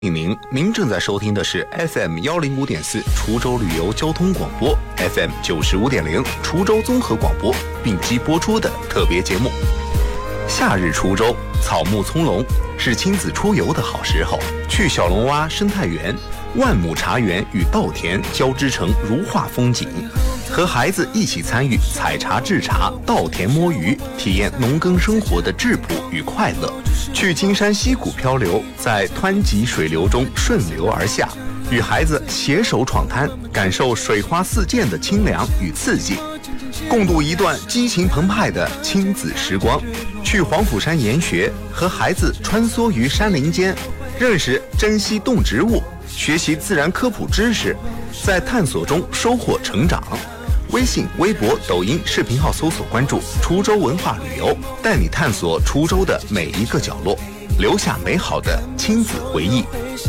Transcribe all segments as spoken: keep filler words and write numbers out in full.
您您正在收听的是 F M 幺零五点四滁州旅游交通广播 F M 九十五点零滁州综合广播并机播出的特别节目。夏日滁州草木葱茏，是亲子出游的好时候。去小龙洼生态园，万亩茶园与稻田交织成如画风景，和孩子一起参与采茶制茶、稻田摸鱼，体验农耕生活的质朴与快乐。去金山溪谷漂流，在湍急水流中顺流而下，与孩子携手闯滩，感受水花四溅的清凉与刺激，共度一段激情澎湃的亲子时光。去黄甫山研学，和孩子穿梭于山林间，认识珍稀动植物，学习自然科普知识，在探索中收获成长。微信、微博、抖音视频号搜索关注滁州文化旅游，带你探索滁州的每一个角落，留下美好的亲子回忆。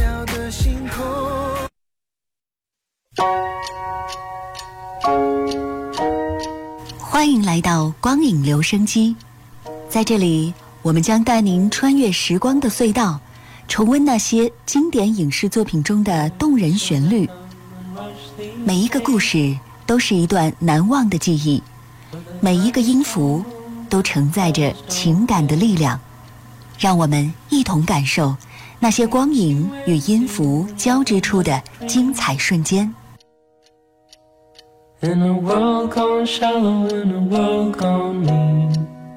欢迎来到光影留声机，在这里我们将带您穿越时光的隧道，重温那些经典影视作品中的动人旋律。每一个故事都是一段难忘的记忆，每一个音符都承载着情感的力量。让我们一同感受那些光影与音符交织出的精彩瞬间。 In a world gone shallow, in a world gone mean。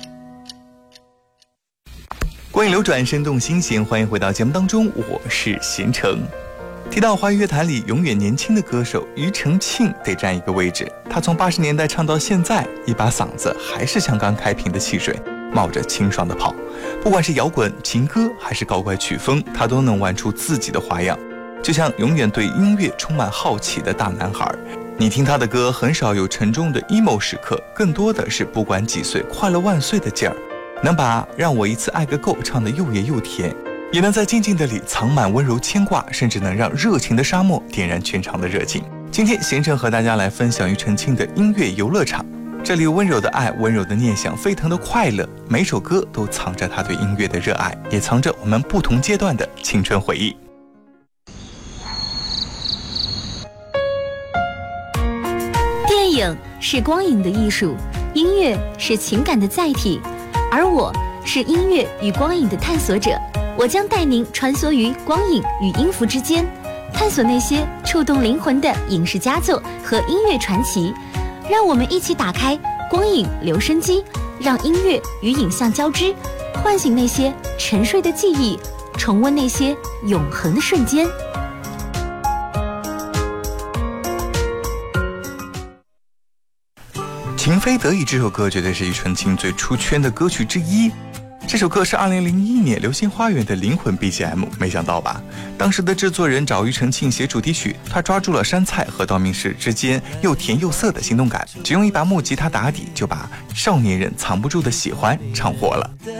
光影流转，生动新鲜，欢迎回到节目当中，我是贤成。提到华语乐坛里永远年轻的歌手，庾澄庆得占一个位置。他从八十年代唱到现在，一把嗓子还是像刚开瓶的汽水，冒着清爽的泡。不管是摇滚、情歌还是搞怪曲风，他都能玩出自己的花样，就像永远对音乐充满好奇的大男孩。你听他的歌，很少有沉重的 emo 时刻，更多的是不管几岁，快乐万岁的劲儿。能把让我一次爱个够唱得又野又甜，也能在静静的里藏满温柔牵挂，甚至能让热情的沙漠点燃全场的热情。今天贤成和大家来分享庾澄庆的音乐游乐场，这里有温柔的爱，温柔的念想，沸腾的快乐，每首歌都藏着他对音乐的热爱，也藏着我们不同阶段的青春回忆。 电影是光影的艺术，音乐是情感的载体，而我是音乐与光影的探索者。我将带您穿梭于光影与音符之间，探索那些触动灵魂的影视佳作和音乐传奇。让我们一起打开光影留声机，让音乐与影像交织，唤醒那些沉睡的记忆，重温那些永恒的瞬间。 情非得已这首歌绝对是庾澄庆最出圈的歌曲之一。这首歌是二零零一年《流星花园》的灵魂 B G M， 没想到吧？当时的制作人找庾澄庆写主题曲，他抓住了山菜和道明寺之间又甜又涩的心动感，只用一把木吉他打底，就把少年人藏不住的喜欢唱火了。